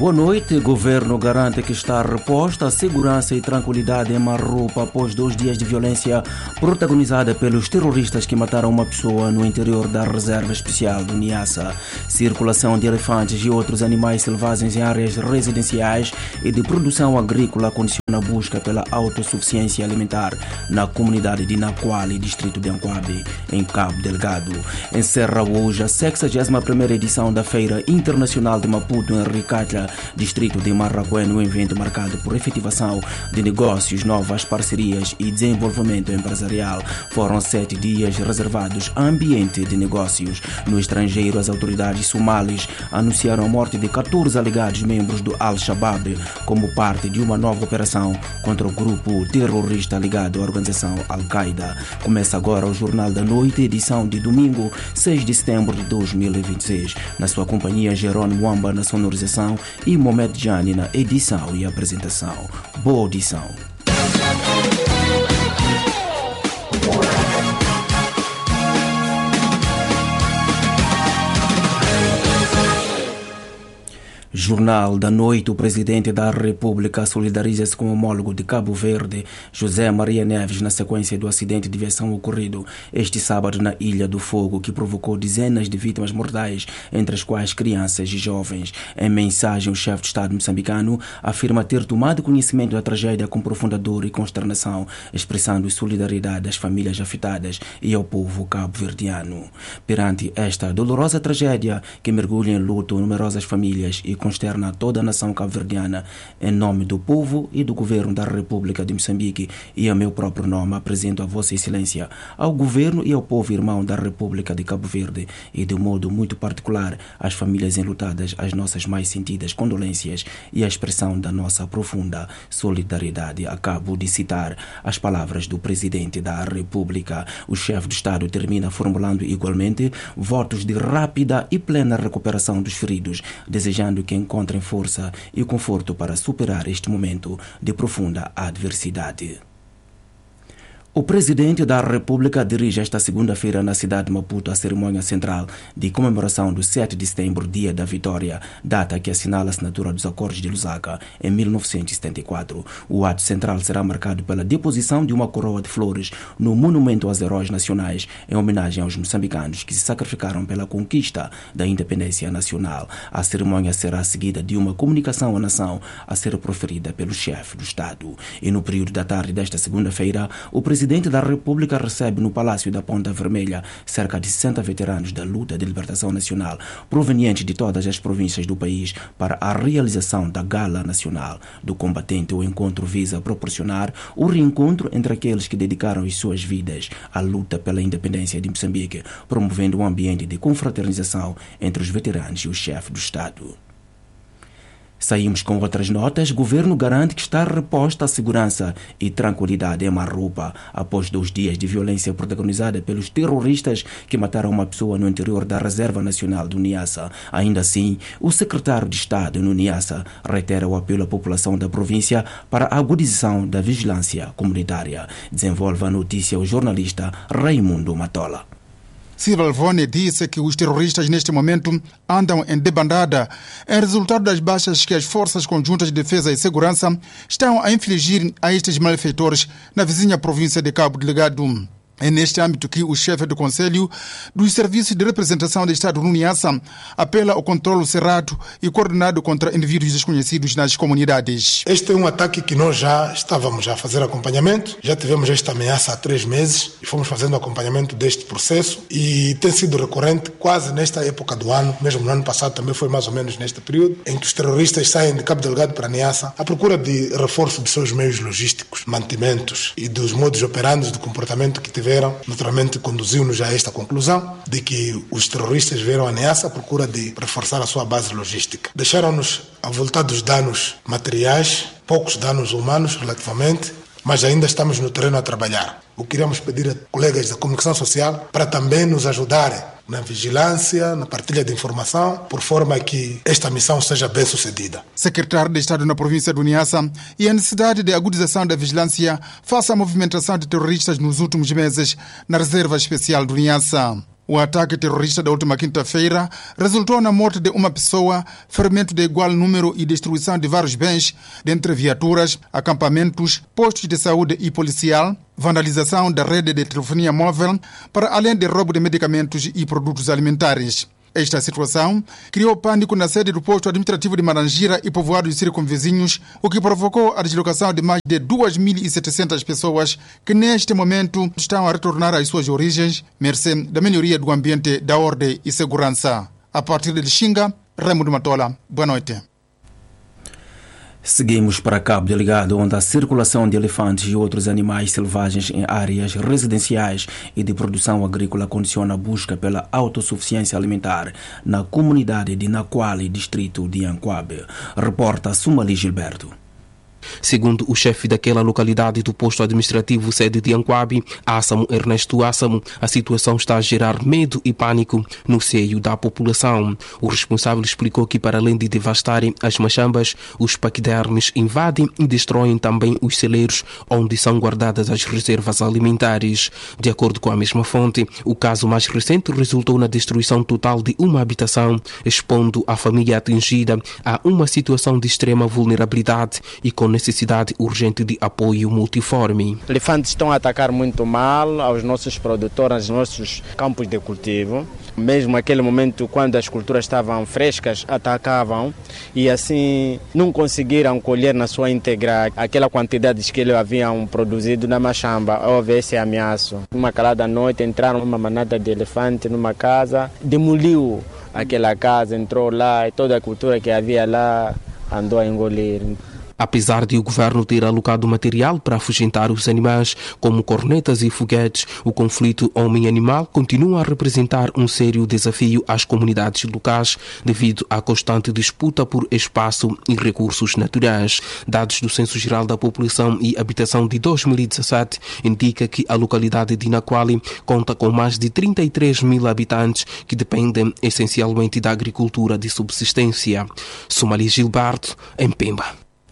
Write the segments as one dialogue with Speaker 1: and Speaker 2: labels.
Speaker 1: Boa noite. Governo garante que está reposta a segurança e tranquilidade em Marrupa após 2 dias de violência protagonizada pelos terroristas que mataram uma pessoa no interior da reserva especial do Niassa. Circulação de elefantes e outros animais selvagens em áreas residenciais e de produção agrícola condiciona a busca pela autossuficiência alimentar na comunidade de Naquali, distrito de Anquabe, em Cabo Delgado. Encerra hoje a 61ª edição da Feira Internacional de Maputo em Ricatla, distrito de Marraquém, um evento marcado por efetivação de negócios, novas parcerias e desenvolvimento empresarial. Foram 7 dias reservados a ambiente de negócios. No estrangeiro, as autoridades somalis anunciaram a morte de 14 alegados membros do Al-Shabaab como parte de uma nova operação contra o grupo terrorista ligado à organização Al-Qaeda. Começa agora o Jornal da Noite, edição de domingo, 6 de setembro de 2026. Na sua companhia, Jerônimo Mwamba na sonorização e Mohamed Jani na edição e apresentação. Boa audição. Jornal da Noite. O presidente da República solidariza-se com o homólogo de Cabo Verde, José Maria Neves, na sequência do acidente de viação ocorrido este sábado na Ilha do Fogo, que provocou dezenas de vítimas mortais, entre as quais crianças e jovens. Em mensagem, o chefe de Estado moçambicano afirma ter tomado conhecimento da tragédia com profunda dor e consternação, expressando solidariedade às famílias afetadas e ao povo cabo-verdiano. Perante esta dolorosa tragédia que mergulha em luto numerosas famílias e consterna toda a nação cabo-verdiana, em nome do povo e do governo da República de Moçambique e a meu próprio nome, apresento a Vossa Excelência, ao governo e ao povo irmão da República de Cabo Verde e de um modo muito particular às famílias enlutadas, as nossas mais sentidas condolências e a expressão da nossa profunda solidariedade. Acabo de citar as palavras do presidente da República. O chefe do Estado termina formulando igualmente votos de rápida e plena recuperação dos feridos, desejando que encontrem força e conforto para superar este momento de profunda adversidade. O presidente da República dirige esta segunda-feira na cidade de Maputo a cerimônia central de comemoração do 7 de setembro, Dia da Vitória, data que assinala a assinatura dos Acordos de Lusaka em 1974. O ato central será marcado pela deposição de uma coroa de flores no Monumento aos Heróis Nacionais, em homenagem aos moçambicanos que se sacrificaram pela conquista da independência nacional. A cerimônia será seguida de uma comunicação à nação a ser proferida pelo chefe do Estado. E no período da tarde desta segunda-feira, o presidente da República recebe no Palácio da Ponta Vermelha cerca de 60 veteranos da luta de libertação nacional, provenientes de todas as províncias do país, para a realização da Gala Nacional do Combatente. O encontro visa proporcionar o reencontro entre aqueles que dedicaram as suas vidas à luta pela independência de Moçambique, promovendo um ambiente de confraternização entre os veteranos e o chefe do Estado. Saímos com outras notas. Governo garante que está reposta a segurança e tranquilidade em Marrupa após 2 dias de violência protagonizada pelos terroristas que mataram uma pessoa no interior da Reserva Nacional do Niassa. Ainda assim, o secretário de Estado no Niassa reitera o apelo à população da província para a agudização da vigilância comunitária. Desenvolve a notícia o jornalista Raimundo Matola.
Speaker 2: Silva Alvone disse que os terroristas neste momento andam em debandada em resultado das baixas que as forças conjuntas de defesa e segurança estão a infligir a estes malfeitores na vizinha província de Cabo Delgado. É neste âmbito que o chefe do Conselho dos Serviços de Representação do Estado no Niassa apela ao controle cerrado e coordenado contra indivíduos desconhecidos nas comunidades.
Speaker 3: Este é um ataque que nós já estávamos a fazer acompanhamento, já tivemos esta ameaça há 3 meses e fomos fazendo acompanhamento deste processo e tem sido recorrente quase nesta época do ano, mesmo no ano passado também foi mais ou menos neste período, em que os terroristas saem de Cabo Delgado para Niassa à procura de reforço de seus meios logísticos, mantimentos e dos modos operantes de comportamento que tiveram. Naturalmente conduziu-nos a esta conclusão de que os terroristas vieram a Niassa à procura de reforçar a sua base logística. Deixaram-nos avultados danos materiais, poucos danos humanos relativamente, mas ainda estamos no terreno a trabalhar. O que queríamos pedir a colegas da comunicação social para também nos ajudarem na vigilância, na partilha de informação, por forma que esta missão seja bem sucedida.
Speaker 2: Secretário de Estado na província do Niassa e a necessidade de agudização da vigilância face à movimentação de terroristas nos últimos meses na Reserva Especial do Niassa. O ataque terrorista da última quinta-feira resultou na morte de uma pessoa, ferimento de igual número e destruição de vários bens, dentre viaturas, acampamentos, postos de saúde e policial, vandalização da rede de telefonia móvel, para além de roubo de medicamentos e produtos alimentares. Esta situação criou pânico na sede do posto administrativo de Marangira e povoados circunvizinhos, o que provocou a deslocação de mais de 2.700 pessoas que neste momento estão a retornar às suas origens, mercê da melhoria do ambiente, da ordem e segurança. A partir de Xinga, Raimundo Matola, boa noite.
Speaker 1: Seguimos para Cabo Delgado, onde a circulação de elefantes e outros animais selvagens em áreas residenciais e de produção agrícola condiciona a busca pela autossuficiência alimentar na comunidade de Naquali, distrito de Anquabe. Reporta Sumali Gilberto.
Speaker 4: Segundo o chefe daquela localidade do posto administrativo sede de Anquabe, Assamo Ernesto Assamo, a situação está a gerar medo e pânico no seio da população. O responsável explicou que, para além de devastarem as machambas, os paquidermes invadem e destroem também os celeiros onde são guardadas as reservas alimentares. De acordo com a mesma fonte, o caso mais recente resultou na destruição total de uma habitação, expondo a família atingida a uma situação de extrema vulnerabilidade e com necessidade urgente de apoio multiforme.
Speaker 5: Elefantes estão a atacar muito mal aos nossos produtores, aos nossos campos de cultivo. Mesmo naquele momento, quando as culturas estavam frescas, atacavam e assim não conseguiram colher na sua íntegra aquela quantidade que eles haviam produzido na machamba. Houve esse ameaço. Numa calada noite, entraram uma manada de elefantes numa casa, demoliu aquela casa, entrou lá e toda a cultura que havia lá andou a engolir.
Speaker 4: Apesar de o governo ter alocado material para afugentar os animais, como cornetas e foguetes, o conflito homem-animal continua a representar um sério desafio às comunidades locais devido à constante disputa por espaço e recursos naturais. Dados do Censo Geral da População e Habitação de 2017 indica que a localidade de Naquali conta com mais de 33 mil habitantes que dependem essencialmente da agricultura de subsistência. Sumali Gilberto, em Pemba.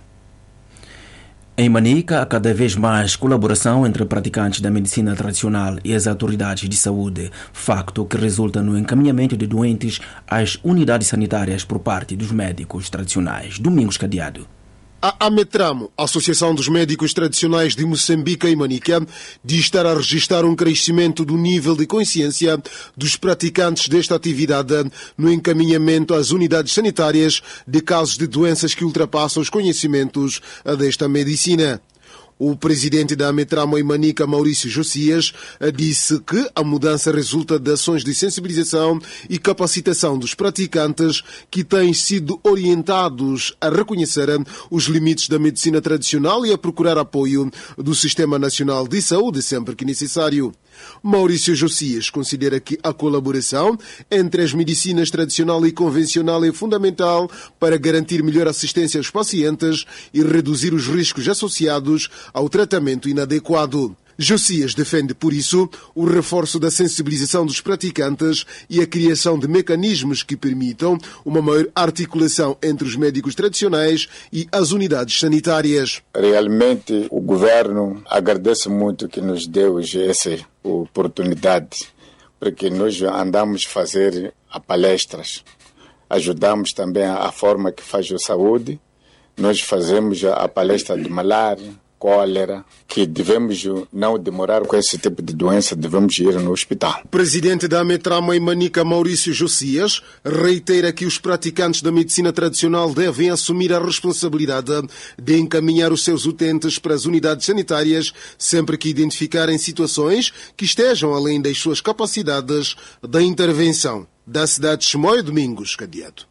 Speaker 1: Em Manica, há cada vez mais colaboração entre praticantes da medicina tradicional e as autoridades de saúde, facto que resulta no encaminhamento de doentes às unidades sanitárias por parte dos médicos tradicionais. Domingos Cadeado.
Speaker 6: A AMETRAMO, Associação dos Médicos Tradicionais de Moçambique e Manica, diz estar a registrar um crescimento do nível de consciência dos praticantes desta atividade no encaminhamento às unidades sanitárias de casos de doenças que ultrapassam os conhecimentos desta medicina. O presidente da AMETRAMO em Manica, Maurício Josias, disse que a mudança resulta de ações de sensibilização e capacitação dos praticantes que têm sido orientados a reconhecer os limites da medicina tradicional e a procurar apoio do Sistema Nacional de Saúde sempre que necessário. Maurício Josias considera que a colaboração entre as medicinas tradicional e convencional é fundamental para garantir melhor assistência aos pacientes e reduzir os riscos associados ao tratamento inadequado. Josias defende, por isso, o reforço da sensibilização dos praticantes e a criação de mecanismos que permitam uma maior articulação entre os médicos tradicionais e as unidades sanitárias.
Speaker 7: Realmente, o governo agradece muito que nos deu essa oportunidade, porque nós andamos a fazer palestras, ajudamos também a forma que faz a saúde, nós fazemos a palestra de malária, cólera, que devemos não demorar com esse tipo de doença, devemos ir no hospital.
Speaker 6: O presidente da AMETRAMO em Manica, Maurício Josias, reitera que os praticantes da medicina tradicional devem assumir a responsabilidade de encaminhar os seus utentes para as unidades sanitárias sempre que identificarem situações que estejam além das suas capacidades da intervenção. Da cidade de Chimoio, Domingos Cadeado.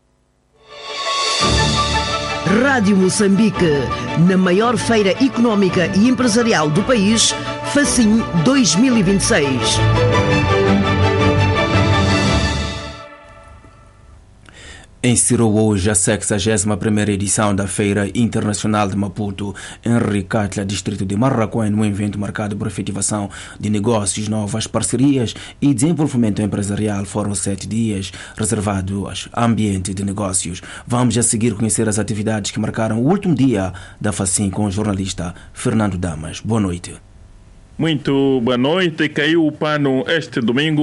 Speaker 8: Rádio Moçambique, na maior feira económica e empresarial do país, Facim 2026.
Speaker 1: Encerrou hoje a 61ª edição da Feira Internacional de Maputo, em Ricatla, distrito de Marraquém, num evento marcado por efetivação de negócios, novas parcerias e desenvolvimento empresarial. Foram 7 dias reservados ao ambiente de negócios. Vamos a seguir conhecer as atividades que marcaram o último dia da Facim com o jornalista Fernando Damas. Boa noite.
Speaker 9: Muito boa noite. Caiu o pano este domingo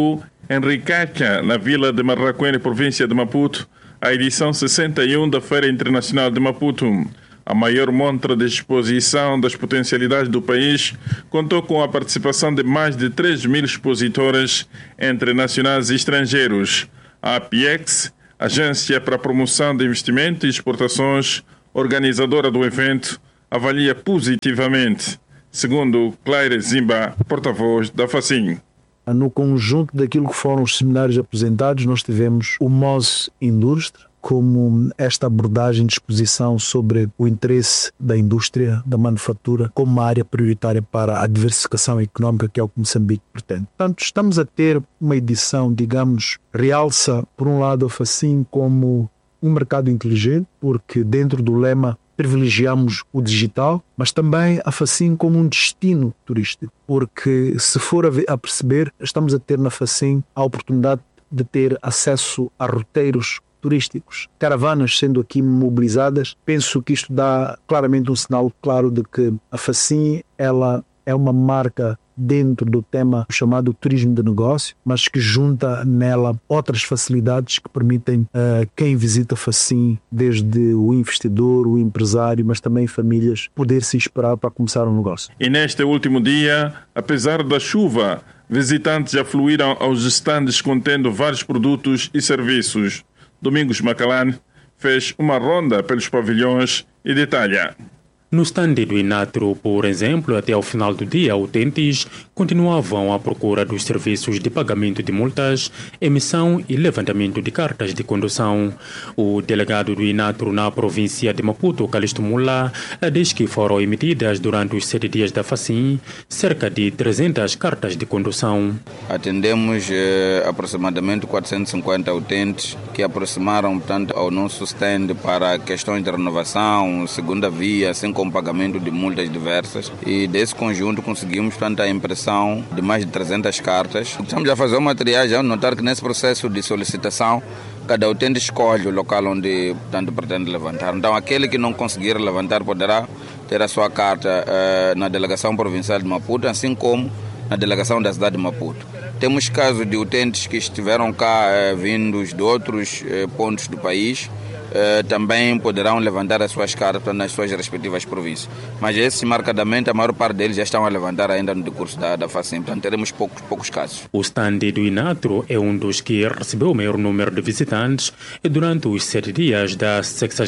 Speaker 9: em Ricacha, na vila de Marraquene, província de Maputo, a edição 61 da Feira Internacional de Maputo. A maior montra de exposição das potencialidades do país contou com a participação de mais de 3.000 expositores, entre nacionais e estrangeiros. A APIEX, Agência para a Promoção de Investimento e Exportações, organizadora do evento, avalia positivamente, segundo Claire Zimba, porta-voz da FACIN.
Speaker 10: No conjunto daquilo que foram os seminários apresentados, nós tivemos o MOS Indústria, como esta abordagem de exposição sobre o interesse da indústria, da manufatura, como uma área prioritária para a diversificação económica, que é o que Moçambique pretende. Portanto, estamos a ter uma edição, digamos, realça, por um lado, a FACIN como um mercado inteligente, porque dentro do lema privilegiamos o digital, mas também a FACIN como um destino turístico, porque se for a perceber, estamos a ter na FACIN a oportunidade de ter acesso a roteiros turísticos, caravanas sendo aqui mobilizadas. Penso que isto dá claramente um sinal claro de que a FACIN ela é uma marca dentro do tema chamado turismo de negócio, mas que junta nela outras facilidades que permitem quem visita a FACIN, desde o investidor, o empresário, mas também famílias, poder se inspirar para começar um negócio.
Speaker 9: E neste último dia, apesar da chuva, visitantes afluíram aos estandes contendo vários produtos e serviços. Domingos Macalane fez uma ronda pelos pavilhões e detalha.
Speaker 11: No estande do Inatro, por exemplo, até ao final do dia, utentes continuavam à procura dos serviços de pagamento de multas, emissão e levantamento de cartas de condução. O delegado do Inatro na província de Maputo, Calixto Mula, diz que foram emitidas durante os 7 dias da FACIN cerca de 300 cartas de condução.
Speaker 12: Atendemos aproximadamente 450 utentes que aproximaram, portanto, ao nosso stand para questões de renovação, segunda via, assim com pagamento de multas diversas, e desse conjunto conseguimos, portanto, a impressão de mais de 300 cartas. Estamos a fazer uma triagem, notar que nesse processo de solicitação cada utente escolhe o local onde, portanto, pretende levantar. Então aquele que não conseguir levantar poderá ter a sua carta na delegação provincial de Maputo, assim como na delegação da cidade de Maputo. Temos casos de utentes que estiveram cá vindos de outros pontos do país, também poderão levantar as suas cartas nas suas respectivas províncias. Mas esses, marcadamente, a maior parte deles já estão a levantar ainda no decurso da FACIN. Portanto, teremos poucos casos.
Speaker 11: O stand do Inatro é um dos que recebeu o maior número de visitantes durante os 7 dias da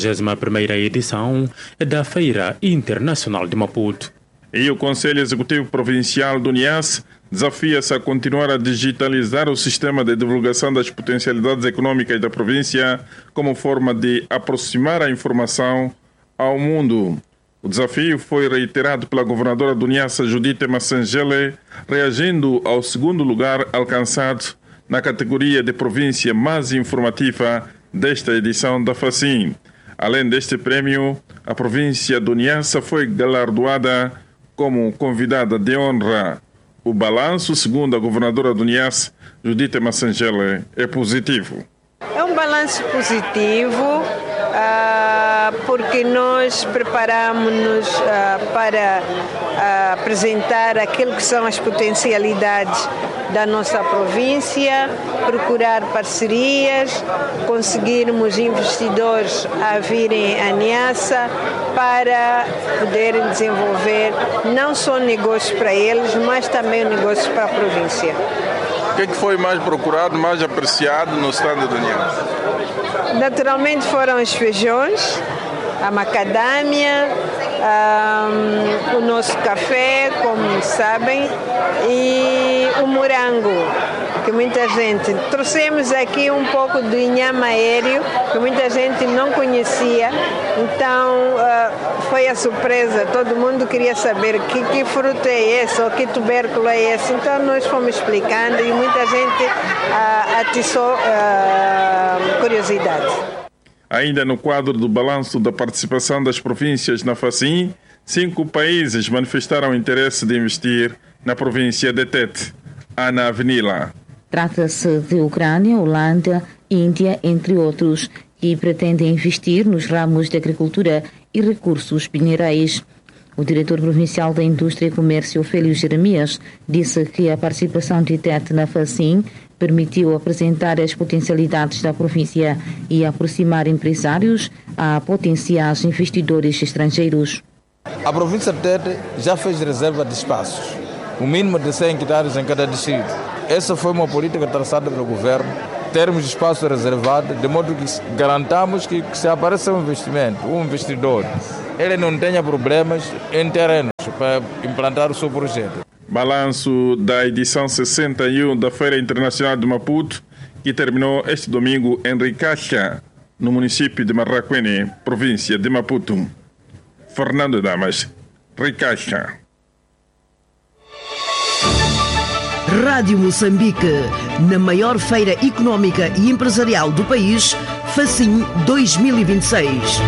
Speaker 11: 61ª edição da Feira Internacional de Maputo.
Speaker 9: E o Conselho Executivo Provincial do Niassa desafia-se a continuar a digitalizar o sistema de divulgação das potencialidades econômicas da província como forma de aproximar a informação ao mundo. O desafio foi reiterado pela governadora do Niassa, Judite Massangele, reagindo ao 2º lugar alcançado na categoria de província mais informativa desta edição da FACIN. Além deste prémio, a província do Niassa foi galardoada como convidada de honra. O balanço, segundo a governadora do Niassa, Judite Massangele, é positivo.
Speaker 13: É um balanço positivo porque nós preparamos-nos para apresentar aquilo que são as potencialidades da nossa província, procurar parcerias, conseguirmos investidores a virem a Niassa para poderem desenvolver não só negócios para eles, mas também negócios para a província.
Speaker 9: O que foi mais procurado, mais apreciado no stand do Niassa?
Speaker 13: Naturalmente foram os feijões, a macadâmia, o nosso café, como sabem, e o morango, que muita gente... Trouxemos aqui um pouco do inhame aéreo, que muita gente não conhecia, então foi a surpresa, todo mundo queria saber que fruta é esse, ou que tubérculo é esse, então nós fomos explicando e muita gente atiçou curiosidade.
Speaker 9: Ainda no quadro do balanço da participação das províncias na FACIN, 5 países manifestaram interesse de investir na província de Tete. Ana Avenila.
Speaker 14: Trata-se de Ucrânia, Holanda, Índia, entre outros, que pretendem investir nos ramos de agricultura e recursos minerais. O diretor provincial da Indústria e Comércio, Ofélio Jeremias, disse que a participação de Tete na FACIN permitiu apresentar as potencialidades da província e aproximar empresários a potenciais investidores estrangeiros.
Speaker 15: A província de Tete já fez reserva de espaços, o mínimo de 100 hectares em cada distrito. Essa foi uma política traçada pelo governo, termos espaço reservado, de modo que garantamos que se apareça um investimento, um investidor, ele não tenha problemas em terrenos para implantar o seu projeto.
Speaker 9: Balanço da edição 61 da Feira Internacional de Maputo, que terminou este domingo em Ricacha, no município de Marraquene, província de Maputo. Fernando Damas, Ricacha.
Speaker 8: Rádio Moçambique, na maior feira económica e empresarial do país, FACIM 2026.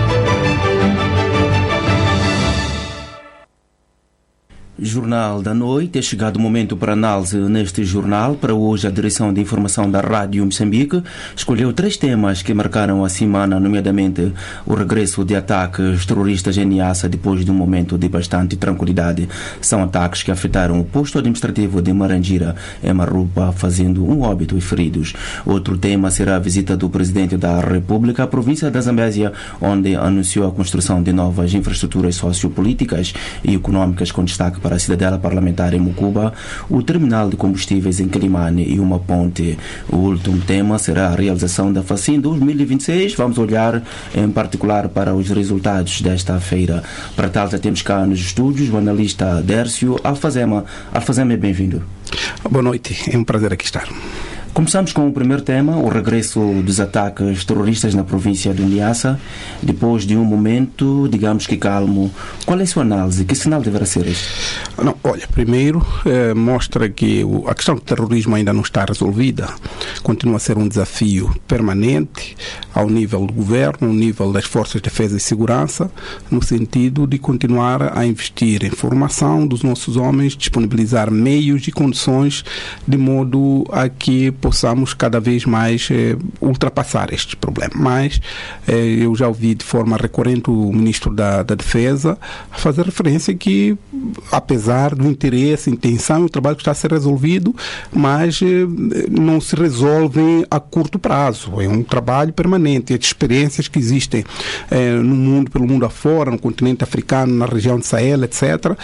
Speaker 1: Jornal da Noite. É chegado o momento para análise neste jornal. Para hoje, a Direção de Informação da Rádio Moçambique escolheu 3 temas que marcaram a semana, nomeadamente o regresso de ataques terroristas em Niassa depois de um momento de bastante tranquilidade. São ataques que afetaram o posto administrativo de Marangira, em Marupa, fazendo um óbito e feridos. Outro tema será a visita do Presidente da República à província da Zambésia, onde anunciou a construção de novas infraestruturas sociopolíticas e econômicas com destaque para a cidadela parlamentar em Mucuba, o terminal de combustíveis em Quilimane e uma ponte. O último tema será a realização da FACIM 2026. Vamos olhar em particular para os resultados desta feira. Para tal, já temos cá nos estúdios o analista Dércio Alfazema. Alfazema, bem-vindo.
Speaker 16: Boa noite, é um prazer aqui estar.
Speaker 1: Começamos com o primeiro tema, o regresso dos ataques terroristas na província de Niassa, depois de um momento, digamos que calmo. Qual é a sua análise? Que sinal deverá ser este?
Speaker 16: Não, olha, primeiro mostra que a questão do terrorismo ainda não está resolvida. Continua a ser um desafio permanente ao nível do governo, ao nível das forças de defesa e segurança, no sentido de continuar a investir em formação dos nossos homens, disponibilizar meios e condições de modo a que possamos cada vez mais ultrapassar este problema. Mas eu já ouvi de forma recorrente o Ministro da Defesa fazer referência que, apesar do interesse, intenção e o trabalho que está a ser resolvido, mas não se resolvem a curto prazo. É um trabalho permanente. As experiências que existem no mundo, pelo mundo afora, no continente africano, na região de Sahel, etc.,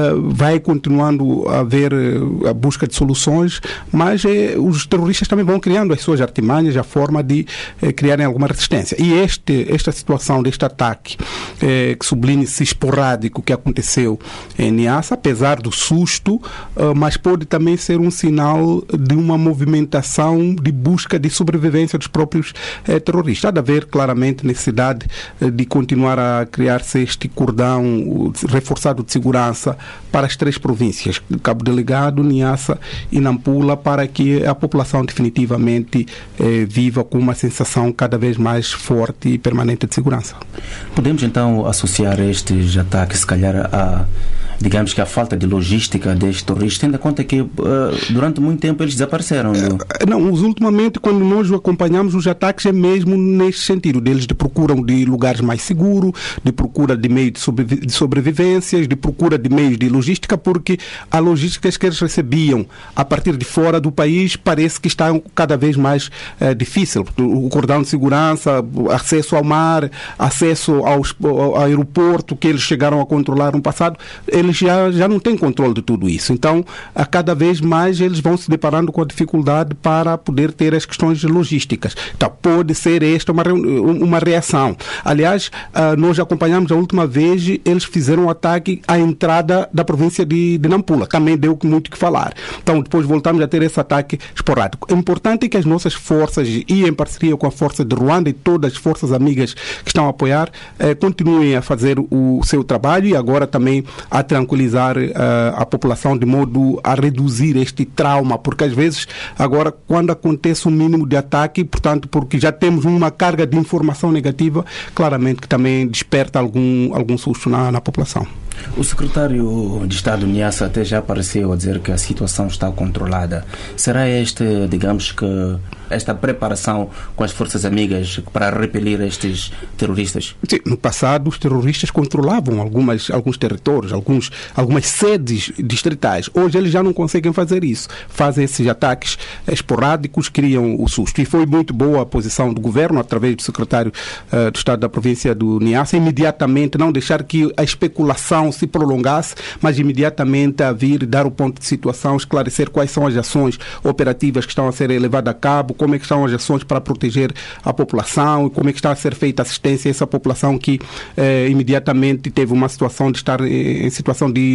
Speaker 16: vai continuando a haver a busca de soluções, mas os terroristas também vão criando as suas artimanhas, a forma de criarem alguma resistência. E esta situação deste ataque, que sublinha-se esporádico, que aconteceu em Niassa, apesar do susto, mas pode também ser um sinal de uma movimentação de busca de sobrevivência dos próprios terroristas. Há de haver claramente necessidade de continuar a criar-se este cordão reforçado de segurança para as 3 províncias, Cabo Delgado, Niassa e Nampula, para que a população definitivamente viva com uma sensação cada vez mais forte e permanente de segurança.
Speaker 1: Podemos então associar estes ataques, se calhar, digamos que a falta de logística destes terroristas, tendo em conta que durante muito tempo eles desapareceram.
Speaker 16: Não, ultimamente, quando nós acompanhamos os ataques, é mesmo nesse sentido, deles de procura de lugares mais seguros, de procura de meios de sobrevivências, de procura de meios de logística, porque a logística que eles recebiam a partir de fora do país parece que está cada vez mais difícil. O cordão de segurança, acesso ao mar, acesso ao aeroporto que eles chegaram a controlar no passado, eles já não têm controle de tudo isso. Então, a cada vez mais eles vão se deparando com a dificuldade para poder ter as questões logísticas. Então, pode ser esta uma reação. Aliás, nós acompanhamos a última vez, eles fizeram um ataque à entrada da província de Nampula. Também deu muito o que falar. Então, depois voltamos a ter esse ataque esporádico. É importante que as nossas forças, e em parceria com a força de Ruanda e todas as forças amigas que estão a apoiar, continuem a fazer o seu trabalho e agora também a tranquilizar a população de modo a reduzir este trauma, porque às vezes agora quando acontece um mínimo de ataque, portanto porque já temos uma carga de informação negativa, claramente que também desperta algum susto na população.
Speaker 1: O secretário de Estado Niassa até já apareceu a dizer que a situação está controlada. Será este, digamos que, esta preparação com as forças amigas para repelir estes terroristas?
Speaker 16: Sim, no passado os terroristas controlavam alguns territórios, algumas sedes distritais. Hoje eles já não conseguem fazer isso. Fazem esses ataques esporádicos, criam o susto. E foi muito boa a posição do governo, através do secretário do Estado da província do Niassa, imediatamente não deixar que a especulação se prolongasse, mas imediatamente a vir dar o ponto de situação, esclarecer quais são as ações operativas que estão a ser levadas a cabo, como é que estão as ações para proteger a população, como é que está a ser feita assistência a essa população que imediatamente teve uma situação de estar em situação de